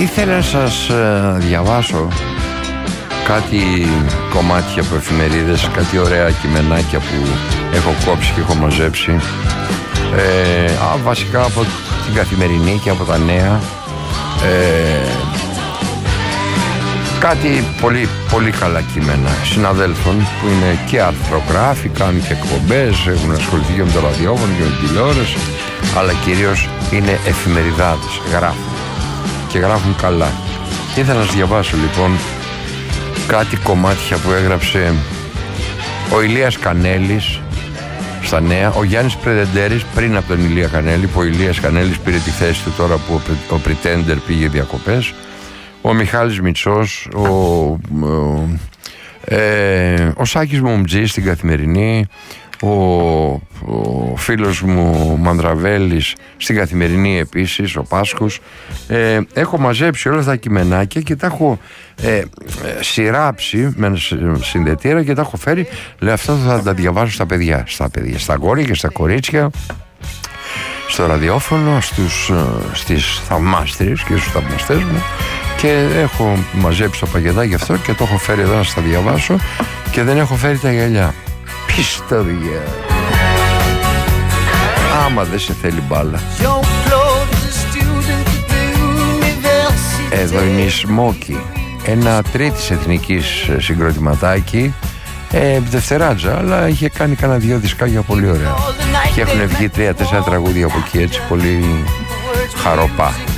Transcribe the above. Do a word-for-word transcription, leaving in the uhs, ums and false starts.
Ήθελα να σας ε, διαβάσω κάτι κομμάτια από εφημερίδες, κάτι ωραία κειμενάκια που έχω κόψει και έχω μαζέψει, ε, α, βασικά από την Καθημερινή και από τα Νέα, ε, κάτι πολύ, πολύ καλά κείμενα συναδέλφων που είναι και αρθρογράφοι, κάνουν και εκπομπές, έχουν ασχοληθεί και με το ραδιόφωνο και με την τηλεόραση, αλλά κυρίως είναι εφημεριδάδες, γράφουν και γράφουν καλά. Ήθελα να σας διαβάσω λοιπόν κάτι κομμάτια που έγραψε ο Ηλίας Κανέλης στα Νέα, ο Γιάννης Πρεδεντέρης πριν από τον Ηλία Κανέλη, που ο Ηλίας Κανέλης πήρε τη θέση του τώρα που ο Πριτέντερ πήγε διακοπές, ο Μιχάλης Μητσός, ο, ο, ε, ο Σάκης Μουμτζής στην Καθημερινή, ο, ο φίλος μου Μανδραβέλης στην Καθημερινή επίσης, ο Πάσχος. ε, έχω μαζέψει όλα τα κειμενάκια και τα έχω ε, σειράψει με συνδετήρα και τα έχω φέρει. Λέω αυτά θα τα διαβάσω στα παιδιά, στα παιδιά, στα αγόρια και στα κορίτσια, στο ραδιόφωνο, στους, στις θαυμάστριες και στους θαυμαστές μου, και έχω μαζέψει το πακετάκι γι' αυτό και το έχω φέρει εδώ να στα διαβάσω, και δεν έχω φέρει τα γυαλιά. Πιστορία. Άμα δεν σε θέλει μπάλα. Εδώ είναι η Σμόκι, ένα τρίτης εθνικής συγκροτηματάκι, ε, δευτεράτζα, αλλά είχε κάνει κάνα δυο δισκάκια πολύ ωραία και έχουν βγει τρία-τέσσερα τραγούδια από εκεί, έτσι πολύ χαροπά.